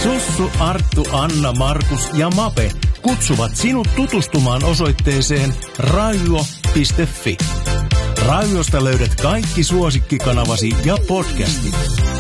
Sussu, Arttu, Anna, Markus ja Mape kutsuvat sinut tutustumaan osoitteeseen raiuo.fi. Raiviosta löydät kaikki suosikkikanavasi ja podcastit.